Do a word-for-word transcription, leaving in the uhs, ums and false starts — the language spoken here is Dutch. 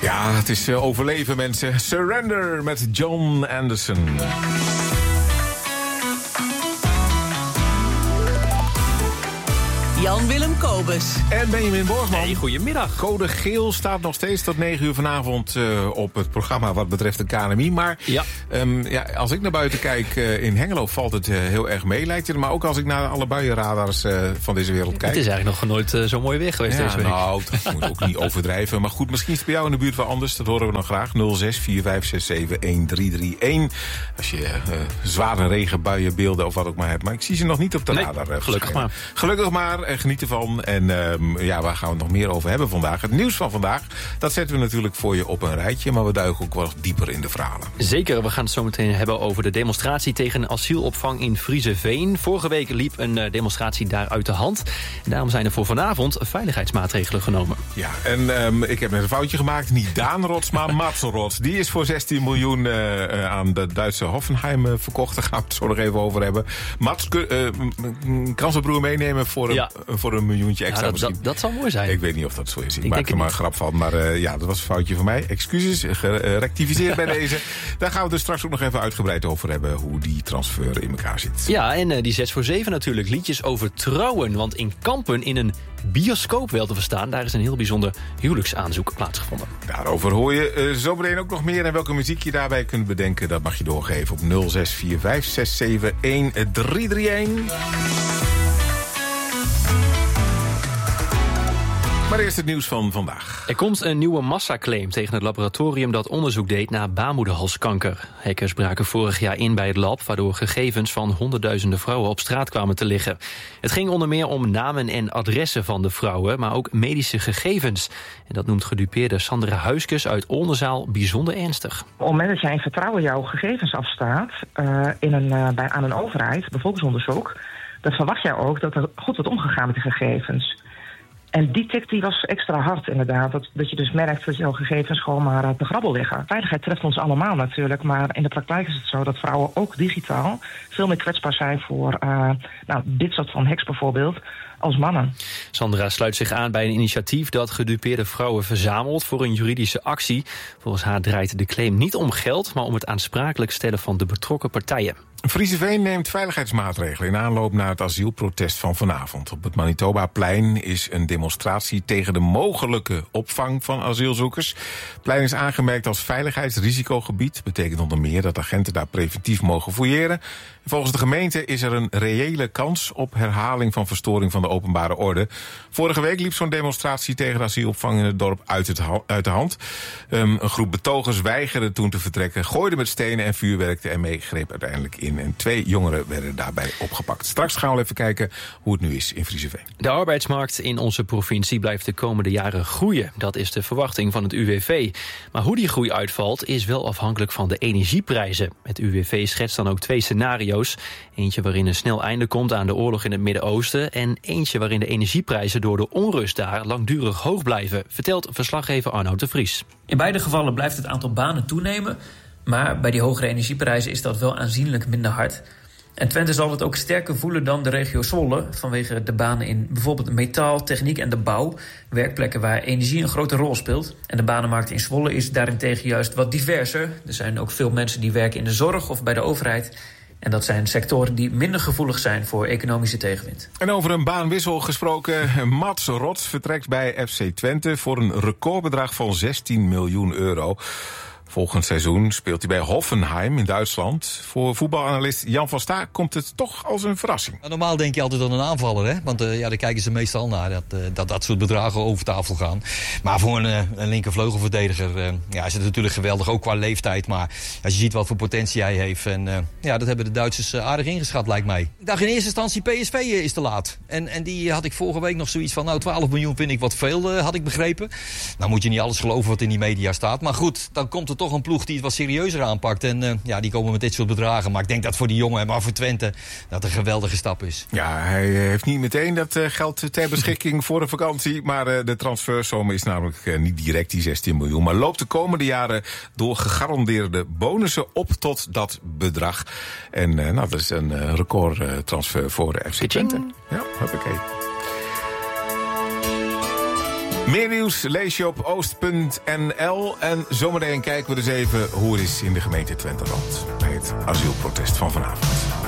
Ja, het is uh, overleven, mensen. Surrender met John Anderson. Jan-Willem Kobus. En Benjamin Borgman. Hey, goedemiddag. Code geel staat nog steeds tot negen uur vanavond uh, op het programma wat betreft de K N M I. Maar ja. Um, ja, als ik naar buiten kijk uh, in Hengelo valt het uh, heel erg mee, lijkt het. Maar ook als ik naar alle buienradars uh, van deze wereld kijk. Het is eigenlijk nog nooit uh, zo mooi weer geweest ja, deze week. Nou, dat moet ook niet overdrijven. Maar goed, misschien is het bij jou in de buurt wel anders. Dat horen we dan graag. nul zes vier vijf zes zeven een drie drie een. Als je uh, zware regenbuien, beelden of wat ook maar hebt. Maar ik zie ze nog niet op de nee, radar. Uh, gelukkig maar. Gelukkig maar. Uh, geniet ervan. En uh, ja, waar gaan we het nog meer over hebben vandaag? Het nieuws van vandaag, dat zetten we natuurlijk voor je op een rijtje. Maar we duiken ook wel dieper in de verhalen. Zeker, we gaan het zo meteen hebben over de demonstratie tegen asielopvang in Frieseveen. Vorige week liep een uh, demonstratie daar uit de hand. En daarom zijn er voor vanavond veiligheidsmaatregelen genomen. Ja, en um, ik heb net een foutje gemaakt. Niet Daan Rots, maar Mats Rots. Die is voor zestien miljoen uh, uh, aan de Duitse Hoffenheim uh, verkocht. Daar gaan we het zo nog even over hebben. Mats, uh, kan zijn broer meenemen voor een, ja. uh, voor een miljoentje extra ja, dat, misschien? Dat, dat zou mooi zijn. Ik weet niet of dat zo is. Ik, ik maak er maar een grap van. Maar uh, ja, dat was een foutje van mij. Excuses, gerectificeerd bij deze. Daar gaan we het straks ook nog even uitgebreid over hebben. Hoe die transfer in elkaar zit. Ja, en uh, die zes voor zeven natuurlijk. Liedjes over trouwen. Want in Kampen, in een bioscoop wel te verstaan, daar is een heel bijzonder huwelijksaanzoek plaatsgevonden. Daarover hoor je uh, zo meteen ook nog meer. En welke muziek je daarbij kunt bedenken, dat mag je doorgeven op nul zes vier vijf zes zeven een drie drie een. Maar eerst het nieuws van vandaag. Er komt een nieuwe massaclaim tegen het laboratorium dat onderzoek deed naar baarmoederhalskanker. Hackers braken vorig jaar in bij het lab, waardoor gegevens van honderdduizenden vrouwen op straat kwamen te liggen. Het ging onder meer om namen en adressen van de vrouwen, maar ook medische gegevens. En dat noemt gedupeerde Sandra Huiskes uit Oldenzaal bijzonder ernstig. Op het moment dat jij in vertrouwen jouw gegevens afstaat uh, in een, uh, bij, aan een overheid, bevolkingsonderzoek, dan verwacht jij ook dat er goed wordt omgegaan met de gegevens. En die tik die was extra hard inderdaad. Dat, dat je dus merkt dat jouw gegevens gewoon maar op de grabbel liggen. Veiligheid treft ons allemaal natuurlijk. Maar in de praktijk is het zo dat vrouwen ook digitaal veel meer kwetsbaar zijn voor uh, nou, dit soort van hacks bijvoorbeeld als mannen. Sandra sluit zich aan bij een initiatief dat gedupeerde vrouwen verzamelt voor een juridische actie. Volgens haar draait de claim niet om geld, maar om het aansprakelijk stellen van de betrokken partijen. Frieseveen neemt veiligheidsmaatregelen in aanloop naar het asielprotest van vanavond. Op het Manitobaplein is een demonstratie tegen de mogelijke opvang van asielzoekers. Het plein is aangemerkt als veiligheidsrisicogebied. Betekent onder meer dat agenten daar preventief mogen fouilleren. Volgens de gemeente is er een reële kans op herhaling van verstoring van de openbare orde. Vorige week liep zo'n demonstratie tegen de asielopvang in het dorp uit, het ha- uit de hand. Um, een groep betogers weigerde toen te vertrekken, gooide met stenen en vuurwerk en mee greep uiteindelijk in. En twee jongeren werden daarbij opgepakt. Straks gaan we even kijken hoe het nu is in Frieseveen. De arbeidsmarkt in onze provincie blijft de komende jaren groeien. Dat is de verwachting van het U W V. Maar hoe die groei uitvalt is wel afhankelijk van de energieprijzen. Het U W V schetst dan ook twee scenario's. Eentje waarin een snel einde komt aan de oorlog in het Midden-Oosten en eentje waarin de energieprijzen door de onrust daar langdurig hoog blijven, vertelt verslaggever Arnoud de Vries. In beide gevallen blijft het aantal banen toenemen, maar bij die hogere energieprijzen is dat wel aanzienlijk minder hard. En Twente zal het ook sterker voelen dan de regio Zwolle, vanwege de banen in bijvoorbeeld metaal, techniek en de bouw, werkplekken waar energie een grote rol speelt. En de banenmarkt in Zwolle is daarentegen juist wat diverser. Er zijn ook veel mensen die werken in de zorg of bij de overheid. En dat zijn sectoren die minder gevoelig zijn voor economische tegenwind. En over een baanwissel gesproken. Mats Rots vertrekt bij F C Twente voor een recordbedrag van zestien miljoen euro. Volgend seizoen speelt hij bij Hoffenheim in Duitsland. Voor voetbalanalist Jan van Staak komt het toch als een verrassing. Normaal denk je altijd aan een aanvaller, hè? Want uh, ja, daar kijken ze meestal naar, dat, uh, dat dat soort bedragen over tafel gaan. Maar voor een, uh, een linkervleugelverdediger uh, ja, is het natuurlijk geweldig, ook qua leeftijd. Maar als je ziet wat voor potentie hij heeft, en, uh, ja, dat hebben de Duitsers uh, aardig ingeschat, lijkt mij. Ik dacht in eerste instantie P S V uh, is te laat. En, en die had ik vorige week nog zoiets van, nou twaalf miljoen vind ik wat veel, uh, had ik begrepen. Nou moet je niet alles geloven wat in die media staat. Maar goed, dan komt er toch een ploeg die het wat serieuzer aanpakt. En uh, ja, die komen met dit soort bedragen. Maar ik denk dat voor die jongen, maar voor Twente, dat een geweldige stap is. Ja, hij heeft niet meteen dat uh, geld ter beschikking voor een vakantie. Maar uh, de transfersom is namelijk uh, niet direct die zestien miljoen. Maar loopt de komende jaren door gegarandeerde bonussen op tot dat bedrag. En uh, nou, dat is een uh, recordtransfer uh, voor de F C Twente. Ja, hoppakee. Meer nieuws lees je op oost punt n l. En zometeen kijken we dus even hoe het is in de gemeente Twenterand bij het asielprotest van vanavond.